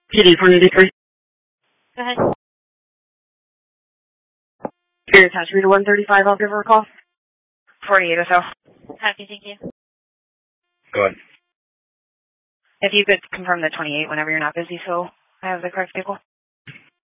PD 183. Go ahead. You're attached me to 135. I'll give her a call. 48 or so. Happy, thank you. Go ahead. If you could confirm the 28 whenever you're not busy, so I have the correct vehicle.